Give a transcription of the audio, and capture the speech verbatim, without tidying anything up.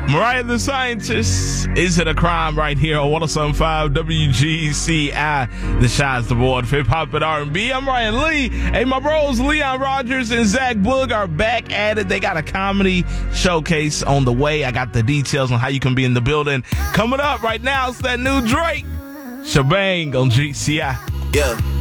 Mariah the Scientist, Is It a Crime? Right here on one oh seven point five W G C I, the Shines the Board, hip hop and R and B. I'm Ryan Lee. Hey, my bros Leon Rogers and Zach Boog are back at it. They got a comedy showcase on the way. I got the details on how you can be in the building. Coming up right now, it's that new Drake, Shebang on G C I. Yeah.